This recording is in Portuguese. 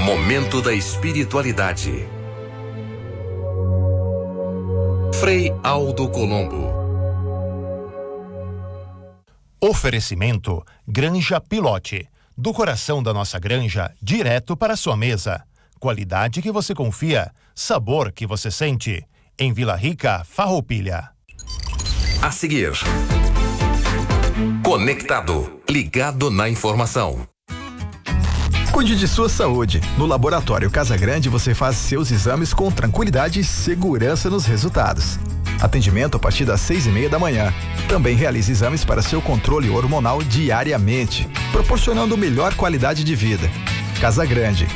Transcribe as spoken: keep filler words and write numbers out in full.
Momento da espiritualidade. Frei Aldo Colombo. Oferecimento Granja Pilote. Do coração da nossa granja, direto para a sua mesa. Qualidade que você confia, sabor que você sente. Em Vila Rica, Farroupilha. A seguir, conectado, ligado na informação. Cuide de sua saúde. No Laboratório Casa Grande você faz seus exames com tranquilidade e segurança nos resultados. Atendimento a partir das seis e meia da manhã. Também realiza exames para seu controle hormonal diariamente, proporcionando melhor qualidade de vida. Casa Grande,